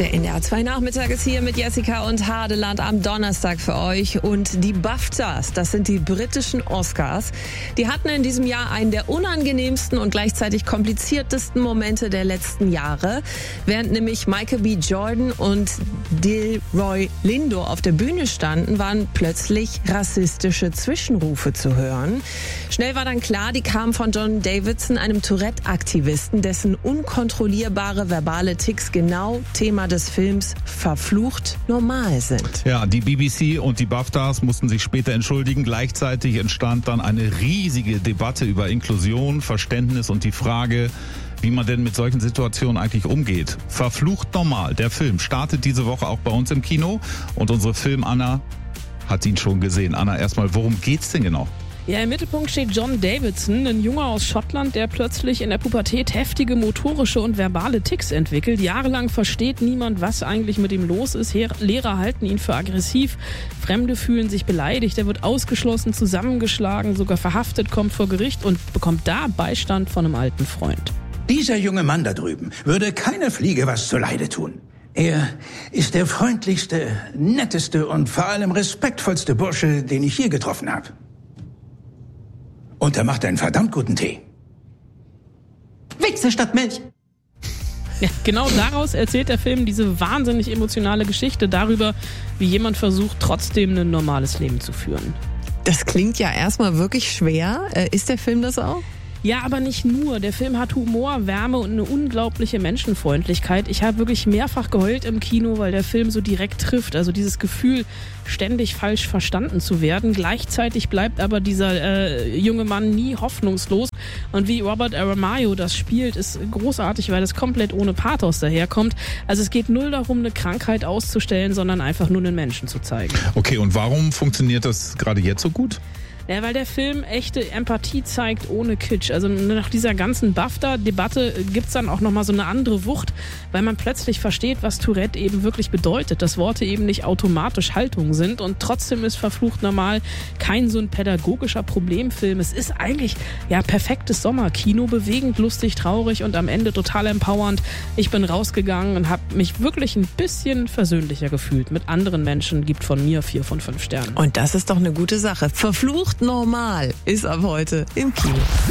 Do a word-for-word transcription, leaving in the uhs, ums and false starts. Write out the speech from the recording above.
Der N D R zwei Nachmittag ist hier mit Jessica und Hadeland am Donnerstag für euch. Und die BAFTAs, das sind die britischen Oscars, die hatten in diesem Jahr einen der unangenehmsten und gleichzeitig kompliziertesten Momente der letzten Jahre. Während nämlich Michael B. Jordan und Delroy Lindo auf der Bühne standen, waren plötzlich rassistische Zwischenrufe zu hören. Schnell war dann klar, die kamen von John Davidson, einem Tourette-Aktivisten, dessen unkontrollierbare verbale Ticks genau Thema des Films Verflucht normal sind. Ja, die B B C und die BAFTAs mussten sich später entschuldigen. Gleichzeitig entstand dann eine riesige Debatte über Inklusion, Verständnis und die Frage, wie man denn mit solchen Situationen eigentlich umgeht. Verflucht normal. Der Film startet diese Woche auch bei uns im Kino und unsere Film-Anna hat ihn schon gesehen. Anna, erstmal, worum geht's denn genau? Ja, im Mittelpunkt steht John Davidson, ein Junge aus Schottland, der plötzlich in der Pubertät heftige motorische und verbale Ticks entwickelt. Jahrelang versteht niemand, was eigentlich mit ihm los ist. Lehrer halten ihn für aggressiv, Fremde fühlen sich beleidigt, er wird ausgeschlossen, zusammengeschlagen, sogar verhaftet, kommt vor Gericht und bekommt da Beistand von einem alten Freund. Dieser junge Mann da drüben würde keiner Fliege was zuleide tun. Er ist der freundlichste, netteste und vor allem respektvollste Bursche, den ich je getroffen habe. Und er macht einen verdammt guten Tee. Wichse statt Milch. Ja, genau daraus erzählt der Film diese wahnsinnig emotionale Geschichte darüber, wie jemand versucht, trotzdem ein normales Leben zu führen. Das klingt ja erstmal wirklich schwer. Ist der Film das auch? Ja, aber nicht nur. Der Film hat Humor, Wärme und eine unglaubliche Menschenfreundlichkeit. Ich habe wirklich mehrfach geheult im Kino, weil der Film so direkt trifft. Also dieses Gefühl, ständig falsch verstanden zu werden. Gleichzeitig bleibt aber dieser äh, junge Mann nie hoffnungslos. Und wie Robert Aramayo das spielt, ist großartig, weil es komplett ohne Pathos daherkommt. Also es geht null darum, eine Krankheit auszustellen, sondern einfach nur einen Menschen zu zeigen. Okay, und warum funktioniert das gerade jetzt so gut? Ja, weil der Film echte Empathie zeigt ohne Kitsch. Also nach dieser ganzen BAFTA-Debatte gibt's dann auch nochmal so eine andere Wucht, weil man plötzlich versteht, was Tourette eben wirklich bedeutet. Dass Worte eben nicht automatisch Haltung sind und trotzdem ist Verflucht normal kein so ein pädagogischer Problemfilm. Es ist eigentlich ja perfektes Sommerkino, bewegend, lustig, traurig und am Ende total empowernd. Ich bin rausgegangen und habe mich wirklich ein bisschen versöhnlicher gefühlt mit anderen Menschen. Gibt von mir vier von fünf Sternen. Und das ist doch eine gute Sache. Verflucht normal ist ab heute im Kino.